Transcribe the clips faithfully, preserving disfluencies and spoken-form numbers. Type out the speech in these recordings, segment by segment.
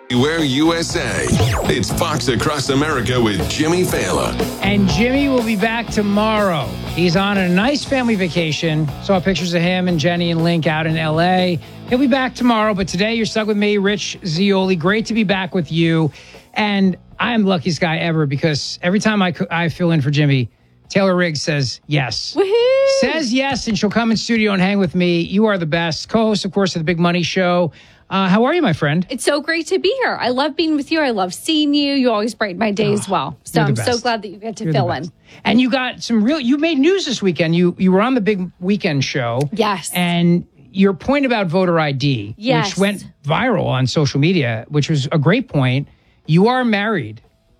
Everywhere U S A. It's Fox Across America with Jimmy Fallon. And Jimmy will be back tomorrow. He's on a nice family vacation. Saw pictures of him and Jenny and Link out in L A. He'll be back tomorrow, but today you're stuck with me, Rich Zeoli. Great to be back with you. And I'm the luckiest guy ever because every time I, I fill in for Jimmy, Taylor Riggs says yes. Woohoo! Says yes, and she'll come in studio and hang with me. You are the best. Co-host, of course, of the Big Money Show. Uh, how are you, my friend? It's so great to be here. I love being with you. I love seeing you. You always brighten my day oh, as well. So I'm so glad that you get to you're fill in. And you got some real, you made news this weekend. You you were on the Big Weekend Show. Yes. And your point about voter I D, yes. which went viral on social media, which was a great point. You are married.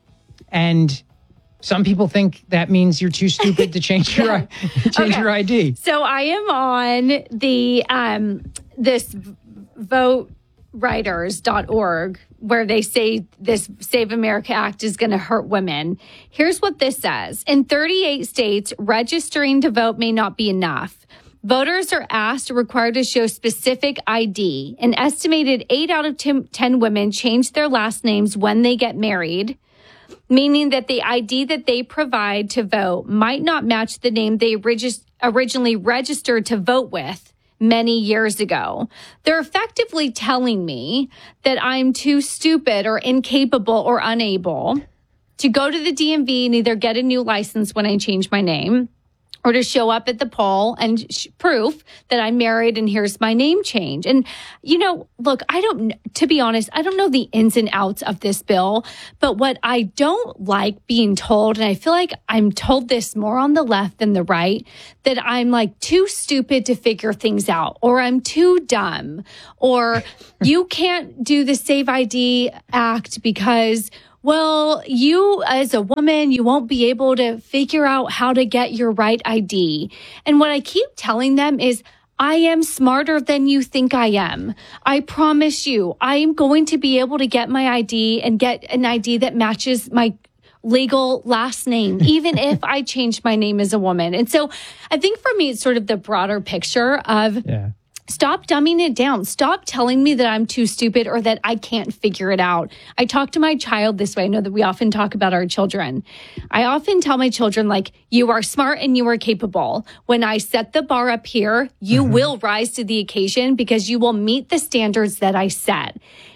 And some people think that means you're too stupid to change your yeah. change okay. your I D. So I am on the um, this vote writers dot org where they say this Save America Act is going to hurt women. Here's what this says. In thirty-eight states, registering to vote may not be enough. Voters are asked or required to show specific I D. An estimated eight out of ten women change their last names when they get married, meaning that the I D that they provide to vote might not match the name they orig- originally registered to vote with many years ago. They're effectively telling me that I'm too stupid or incapable or unable to go to the D M V and either get a new license when I change my name or to show up at the poll and sh- proof that I'm married and here's my name change. And, you know, look, I don't, to be honest, I don't know the ins and outs of this bill, but what I don't like being told, and I feel like I'm told this more on the left than the right, that I'm like too stupid to figure things out, or I'm too dumb, or you can't do the Save I D Act because well, you as a woman, you won't be able to figure out how to get your right I D. And what I keep telling them is, I am smarter than you think I am. I promise you, I am going to be able to get my I D and get an I D that matches my legal last name, even if I change my name as a woman. And so I think for me, it's sort of the broader picture of yeah. Stop dumbing it down. Stop telling me that I'm too stupid or that I can't figure it out. I talk to my child this way. I know that we often talk about our children. I often tell my children, like, you are smart and you are capable. When I set the bar up here, you mm-hmm. will rise to the occasion because you will meet the standards that I set.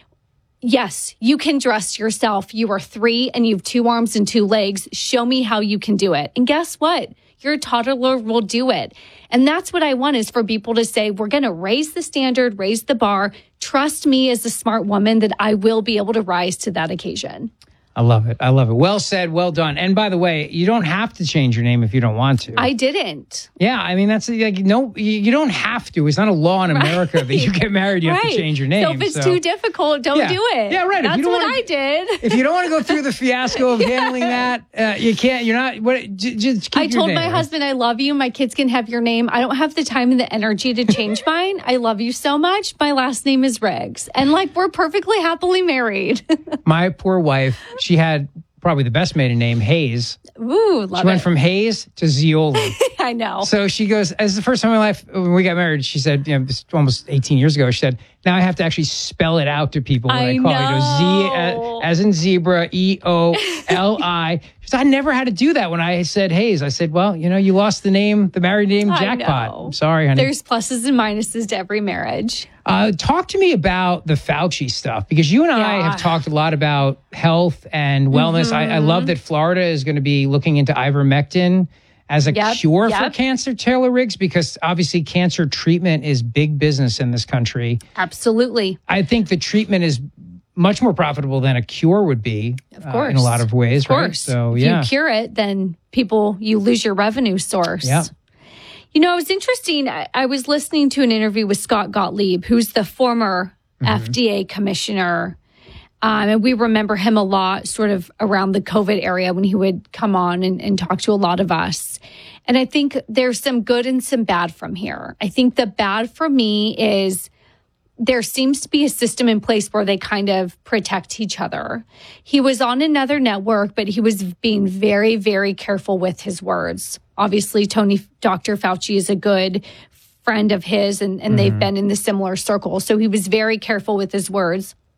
Yes, you can dress yourself. You are three and you have two arms and two legs. Show me how you can do it. And guess what? Your toddler will do it. And that's what I want, is for people to say, we're going to raise the standard, raise the bar. Trust me as a smart woman that I will be able to rise to that occasion. I love it. I love it. Well said. Well done. And by the way, you don't have to change your name if you don't want to. I didn't. Yeah. I mean, that's like, no, you don't have to. It's not a law in America right. that you get married, you right. have to change your name. So if it's so. too difficult, don't yeah. do it. Yeah, right. That's if you don't what wanna, I did. If you don't want to go through the fiasco of yeah. handling that, uh, you can't, you're not, what, j- just keep I your told name. my husband, I love you. My kids can have your name. I don't have the time and the energy to change mine. I love you so much. My last name is Riggs. And like, we're perfectly happily married. My poor wife, she had probably the best maiden name, Hayes. Ooh, love She went it. from Hayes to Zeoli. I know. So she goes, as the first time in my life, when we got married, she said, you know, this almost eighteen years ago, she said, now I have to actually spell it out to people when I, I call know. it. Z as, as in zebra, E O L I. She said, I never had to do that when I said Hayes. I said, well, you know, you lost the name, the married name, jackpot. I'm sorry, honey. There's pluses and minuses to every marriage. Uh, talk to me about the Fauci stuff, because you and I yeah. have talked a lot about health and wellness. Mm-hmm. I, I love that Florida is going to be looking into ivermectin as a yep, cure yep. for cancer, Taylor Riggs, because obviously cancer treatment is big business in this country. Absolutely. I think the treatment is much more profitable than a cure would be, of course. Uh, in a lot of ways. Of course. Right? So, if yeah. you cure it, then people, you lose your revenue source. Yeah. You know, it was interesting. I, I was listening to an interview with Scott Gottlieb, who's the former mm-hmm. F D A commissioner. Um, and we remember him a lot sort of around the COVID area when he would come on and, and talk to a lot of us. And I think there's some good and some bad from here. I think the bad for me is there seems to be a system in place where they kind of protect each other. He was on another network, but he was being very, very careful with his words. Obviously, Tony, Doctor Fauci is a good friend of his, and, and mm-hmm. they've been in the similar circle. So he was very careful with his words.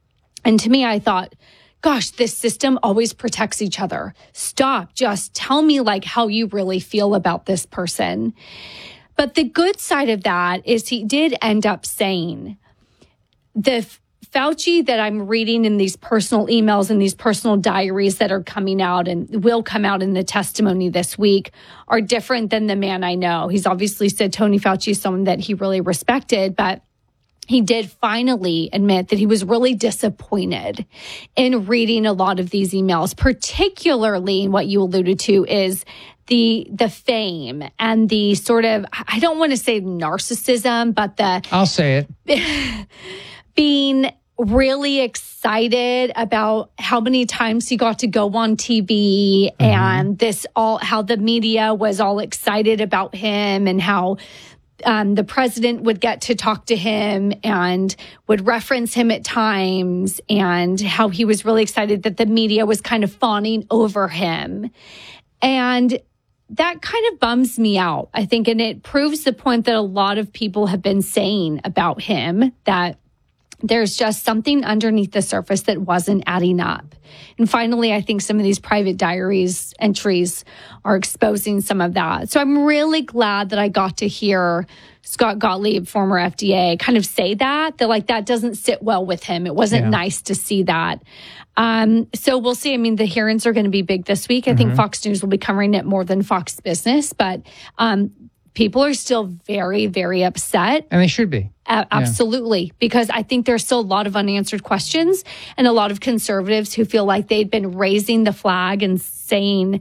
And to me, I thought, gosh, this system always protects each other. Stop. Just tell me like how you really feel about this person. But the good side of that is he did end up saying the Fauci that I'm reading in these personal emails and these personal diaries that are coming out and will come out in the testimony this week are different than the man I know. He's obviously said Tony Fauci is someone that he really respected, but he did finally admit that he was really disappointed in reading a lot of these emails, particularly what you alluded to is the the fame and the sort of, I don't want to say narcissism, but the... I'll say it. being really excited about how many times he got to go on T V mm-hmm. and this all, how the media was all excited about him and how Um, the president would get to talk to him and would reference him at times, and how he was really excited that the media was kind of fawning over him. And that kind of bums me out, I think. And it proves the point that a lot of people have been saying about him, that there's just something underneath the surface that wasn't adding up. And finally, I think some of these private diaries entries are exposing some of that. So I'm really glad that I got to hear Scott Gottlieb, former F D A, kind of say that, that like that doesn't sit well with him. It wasn't yeah. nice to see that. Um, so we'll see. I mean, the hearings are going to be big this week. I mm-hmm. think Fox News will be covering it more than Fox Business, but um, people are still very, very upset. And they should be. Uh, absolutely. Yeah. Because I think there's still a lot of unanswered questions and a lot of conservatives who feel like they'd been raising the flag and saying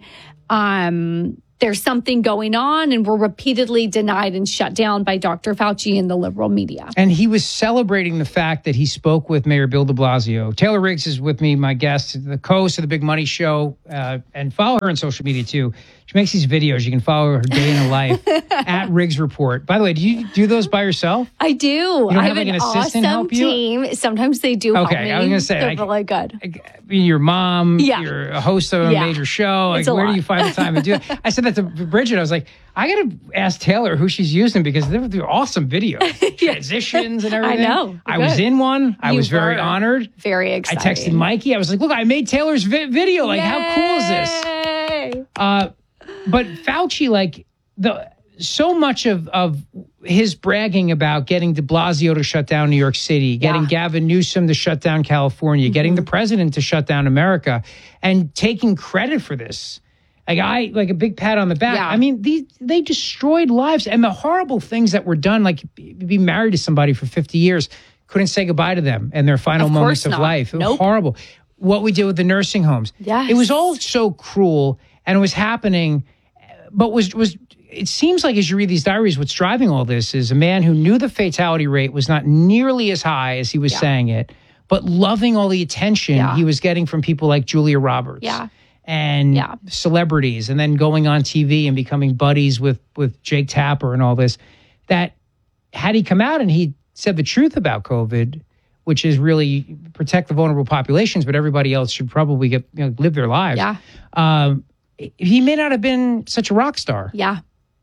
um, there's something going on, and were repeatedly denied and shut down by Doctor Fauci and the liberal media. And he was celebrating the fact that he spoke with Mayor Bill de Blasio. Taylor Riggs is with me, my guest, the co-host of the Big Money Show, uh, and follow her on social media too. She makes these videos. You can follow her day in the life at Riggs Report. By the way, do you do those by yourself? I do. You don't I have, have like, an, an assistant awesome help you? team. Sometimes they do okay, help me. I was going to say. They're I, really good. I, your mom, yeah. you're a host of a yeah. major show. Like, where lot. do you find the time to do it? I said that to Bridget. I was like, I got to ask Taylor who she's using, because they're, they're awesome videos. Transitions and everything. I know. I was in one. I you was very were. honored. Very excited. I texted Mikey. I was like, look, I made Taylor's vi- video. Like, Yay! how cool is this? Uh, but Fauci, like, the so much of, of his bragging about getting de Blasio to shut down New York City, getting yeah. Gavin Newsom to shut down California, mm-hmm. getting the president to shut down America, and taking credit for this. Like, I, like a big pat on the back. Yeah. I mean, these, they destroyed lives, and the horrible things that were done, like be married to somebody for fifty years, couldn't say goodbye to them in their final of moments not. of life. It was nope. horrible. What we did with the nursing homes. Yes. It was all so cruel, and it was happening, but was, was, it seems like as you read these diaries, what's driving all this is a man who knew the fatality rate was not nearly as high as he was yeah. saying it, but loving all the attention yeah. he was getting from people like Julia Roberts. Yeah. And yeah. celebrities, and then going on T V and becoming buddies with, with Jake Tapper and all this, that had he come out and he said the truth about COVID, which is really protect the vulnerable populations, but everybody else should probably get, you know, live their lives. Yeah. Um, he may not have been such a rock star. Yeah.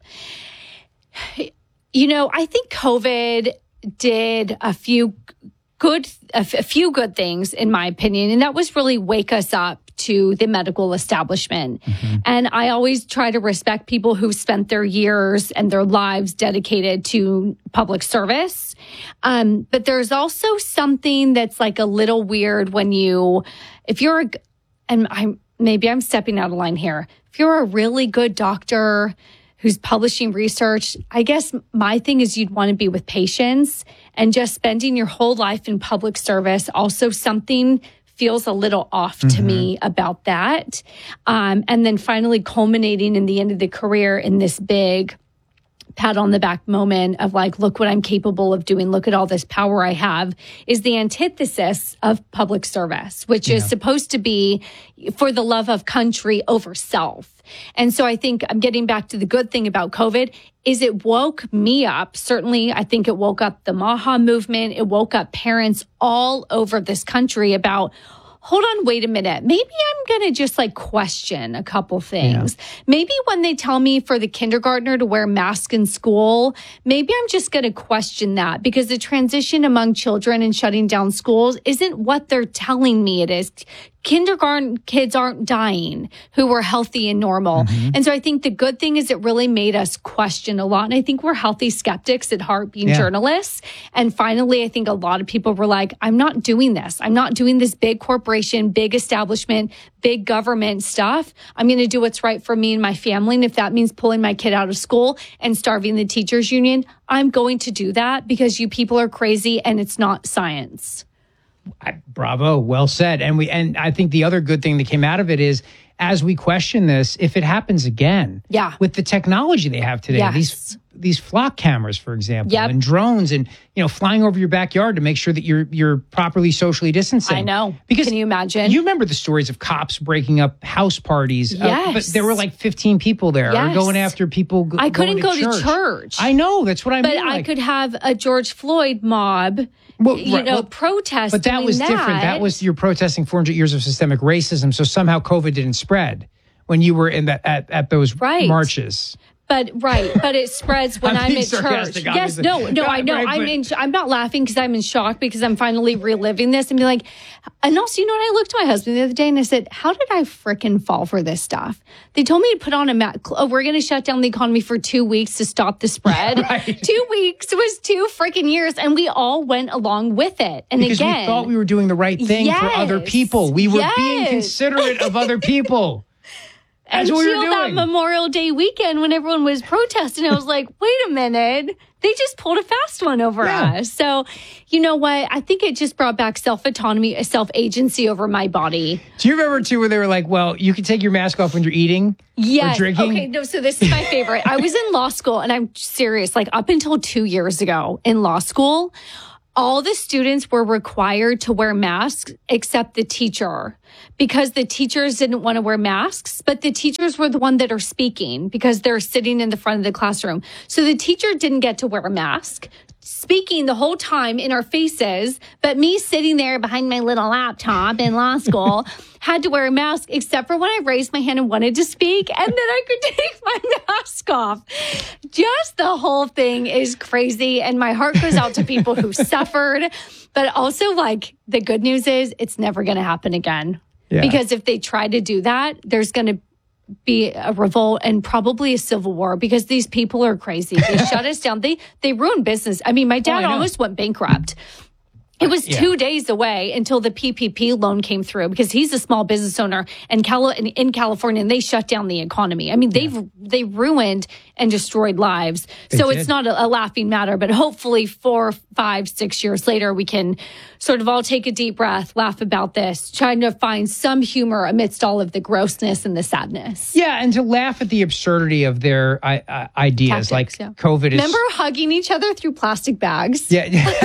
You know, I think COVID did a few good, a, f- a few good things, in my opinion, and that was really wake us up to the medical establishment. Mm-hmm. And I always try to respect people who've spent their years and their lives dedicated to public service. Um, but there's also something that's like a little weird when you, if you're, a, and I'm, maybe I'm stepping out of line here. If you're a really good doctor who's publishing research, I guess my thing is you'd want to be with patients, and just spending your whole life in public service. Also, something feels a little off mm-hmm. to me about that. Um, and then finally culminating in the end of the career in this big pat on the back moment of like, look what I'm capable of doing. Look at all this power I have, is the antithesis of public service, which yeah. is supposed to be for the love of country over self. And so I think I'm getting back to the good thing about COVID is it woke me up. Certainly, I think it woke up the MAHA movement. It woke up parents all over this country about, hold on, wait a minute. Maybe I'm going to just like question a couple things. Yeah. Maybe when they tell me for the kindergartner to wear a mask in school, maybe I'm just going to question that, because the transition among children and shutting down schools isn't what they're telling me it is. Kindergarten kids aren't dying who were healthy and normal. Mm-hmm. And so I think the good thing is it really made us question a lot. And I think we're healthy skeptics at heart, being yeah. journalists. And finally, I think a lot of people were like, I'm not doing this. I'm not doing this big corporation, big establishment, big government stuff. I'm going to do what's right for me and my family. And if that means pulling my kid out of school and starving the teachers union, I'm going to do that, because you people are crazy and it's not science. I, bravo. Well said. And we, and I think the other good thing that came out of it is, as we question this, if it happens again, yeah. with the technology they have today, yes. these these flock cameras, for example, yep. and drones, and you know, flying over your backyard to make sure that you're you're properly socially distancing. I know. Because can you imagine? You remember the stories of cops breaking up house parties, yes. uh, but there were like fifteen people there, yes. or going after people. Go, I couldn't going to go church. to church. I know, that's what I but mean. But I like, could have a George Floyd mob. Well, you right, know, well, protest. But that was that. different. That was, you're protesting four hundred years of systemic racism. So somehow COVID didn't spread when you were in that at, at those right. marches. But right, but it spreads when I'm, I'm at church. Yes, no, no, I know. Right, I'm in. I'm not laughing because I'm in shock, because I'm finally reliving this and be like, and also, you know what? I looked at my husband the other day and I said, "How did I frickin' fall for this stuff?" They told me to put on a mat. Oh, we're going to shut down the economy for two weeks to stop the spread. Right. Two weeks was two frickin' years, and we all went along with it. And because again, we thought we were doing the right thing yes, for other people. We were yes. being considerate of other people. That's Until what we were doing. that Memorial Day weekend when everyone was protesting, I was like, wait a minute. They just pulled a fast one over yeah. us. So, you know what? I think it just brought back self-autonomy, self-agency over my body. Do you remember, too, where they were like, well, you can take your mask off when you're eating yes. or drinking? Okay, no, so this is my favorite. I was in law school, and I'm serious, like up until two years ago in law school, all the students were required to wear masks except the teacher, because the teachers didn't want to wear masks, but the teachers were the one that are speaking because they're sitting in the front of the classroom. So the teacher didn't get to wear a mask, speaking the whole time in our faces, but me sitting there behind my little laptop in law school had to wear a mask, except for when I raised my hand and wanted to speak, and then I could take my mask off. Just the whole thing is crazy, and my heart goes out to people who suffered, but also, like, the good news is it's never going to happen again. Yeah. Because if they try to do that, there's going to be a revolt and probably a civil war, because these people are crazy. They shut us down. They they ruined business. I mean, my dad oh, almost went bankrupt. It was yeah. two days away until the P P P loan came through, because he's a small business owner in, Cali- in California, and they shut down the economy. I mean, they've yeah. they ruined and destroyed lives. They so did. It's not a, a laughing matter, but hopefully four, five, six years later, we can sort of all take a deep breath, laugh about this, trying to find some humor amidst all of the grossness and the sadness. Yeah, and to laugh at the absurdity of their uh, uh, ideas, Tactics, like yeah. COVID is... Remember hugging each other through plastic bags? Yeah.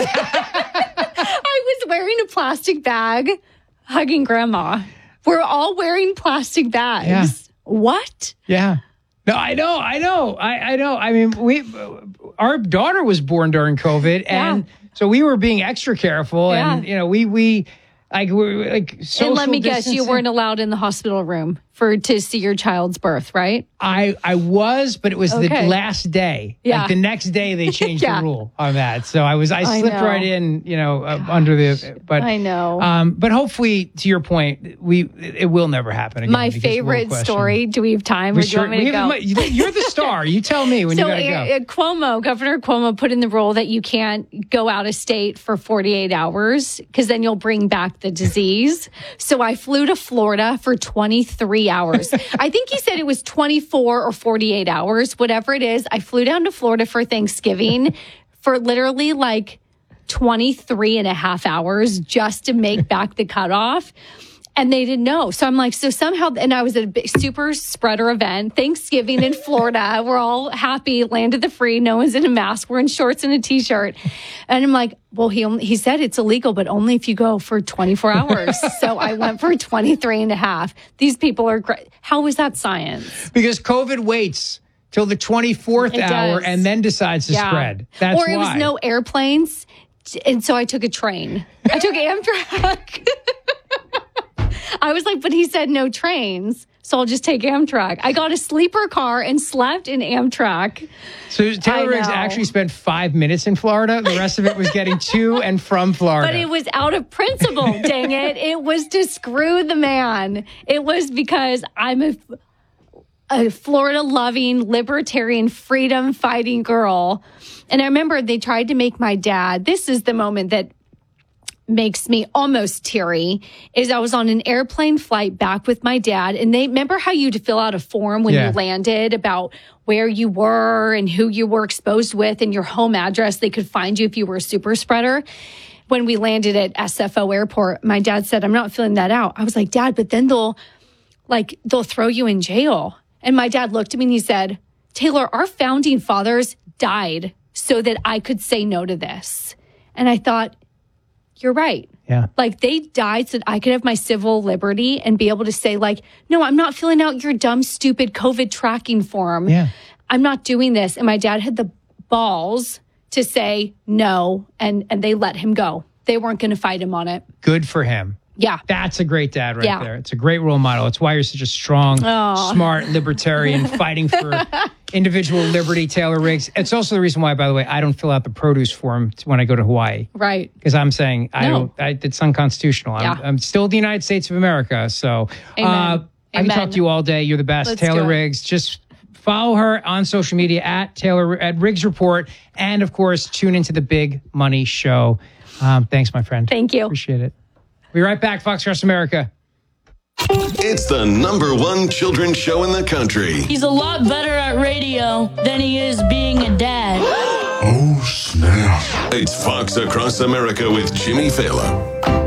I was wearing a plastic bag, hugging grandma. We're all wearing plastic bags. Yeah. What? Yeah. No, I know, I know, I, I know. I mean, we, our daughter was born during COVID, and yeah. so we were being extra careful, yeah. and you know, we we like we like social. And let me distancing. guess, you weren't allowed in the hospital room for to see your child's birth, right? I I was, but it was okay. the last day. Yeah. Like the next day they changed yeah. the rule on that. So I was I slipped I right in, you know, uh, under the. But I know. Um, but hopefully, to your point, we it will never happen again. My favorite we'll story. Do we have time? We or do sure, you want me to go? Have, you're the star. You tell me when so, you gotta uh, go. Cuomo, Governor Cuomo, put in the rule that you can't go out of state for forty-eight hours because then you'll bring back the disease. So I flew to Florida for twenty-three hours. I think he said it was twenty-four or forty-eight hours, whatever it is. I flew down to Florida for Thanksgiving for literally like twenty-three and a half hours just to make back the cutoff. And they didn't know. So I'm like, so somehow, and I was at a big super spreader event, Thanksgiving in Florida. We're all happy, landed the free. No one's in a mask. We're in shorts and a t-shirt. And I'm like, well, he only, he said it's illegal, but only if you go for twenty-four hours. So I went for twenty-three and a half. These people are great. How is that science? Because COVID waits till the twenty-fourth It hour does. and then decides to Yeah. spread. That's Or it was why. no airplanes. And so I took a train. I took Amtrak. I was like, but he said no trains, so I'll just take Amtrak. I got a sleeper car and slept in Amtrak. So Taylor Riggs actually spent five minutes in Florida. The rest of it was getting to and from Florida. But it was out of principle, dang it. It was to screw the man. It was because I'm a, a Florida-loving, libertarian, freedom-fighting girl. And I remember they tried to make my dad, this is the moment that makes me almost teary, is I was on an airplane flight back with my dad, and they remember how you'd fill out a form when Yeah. you landed about where you were and who you were exposed with and your home address. They could find you if you were a super spreader. When we landed at S F O airport, my dad said, I'm not filling that out. I was like, Dad, but then they'll like they'll throw you in jail. And my dad looked at me and he said, Taylor, our founding fathers died so that I could say no to this. And I thought, you're right. Yeah. Like they died so that I could have my civil liberty and be able to say like, no, I'm not filling out your dumb, stupid COVID tracking form. Yeah. I'm not doing this. And my dad had the balls to say no. And, and they let him go. They weren't going to fight him on it. Good for him. Yeah. That's a great dad right Yeah. there. It's a great role model. It's why you're such a strong, Aw. smart libertarian fighting for individual liberty, Taylor Riggs. It's also the reason why, by the way, I don't fill out the produce form when I go to Hawaii. Right. Because I'm saying I No. don't. I, it's unconstitutional. I'm, Yeah. I'm still the United States of America. So Amen. uh, I can Amen. talk to you all day. You're the best, Let's Taylor do it. Riggs. Just follow her on social media at Taylor at Riggs Report, and of course, tune into the Big Money Show. Um, thanks, my friend. Thank you. Appreciate it. We'll be right back, Fox Across America. It's the number one children's show in the country. He's a lot better at radio than he is being a dad. Oh, snap. It's Fox Across America with Jimmy Fallon.